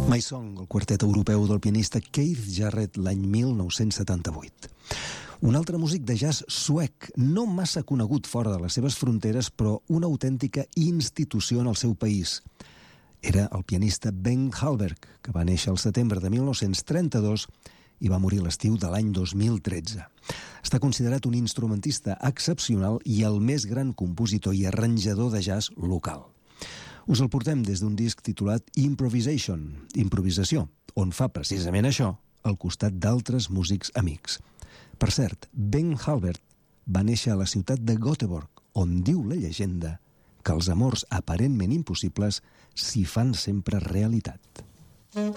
My Song, el quartet europeu del pianista Keith Jarrett l'any 1978. Un altre músic de jazz suec, no massa conegut fora de les seves fronteres, però una autèntica institució en el seu país. Era el pianista Bengt Hallberg, que va néixer al setembre de 1932 i va morir l'estiu de l'any 2013. Està considerat un instrumentista excepcional i el més gran compositor i arranjador de jazz local. Us el portem des d'un disc titulat Improvisation, improvisació, on fa precisament això al costat d'altres músics amics. Per cert, Bengt Hallberg va néixer a la ciutat de Göteborg, on diu la llegenda que els amors aparentment impossibles s'hi fan sempre realitat.